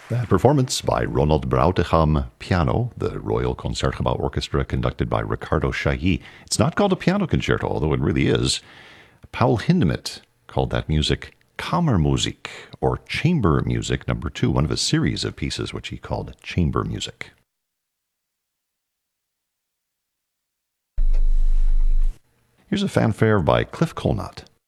That performance by Ronald Brautigam piano, the Royal Concertgebouw Orchestra conducted by Ricardo Chailly. It's not called a piano concerto, although it really is. Paul Hindemith called that music Kammermusik, or chamber music, number 2, one of a series of pieces which he called chamber music. Here's a fanfare by Cliff Colnott.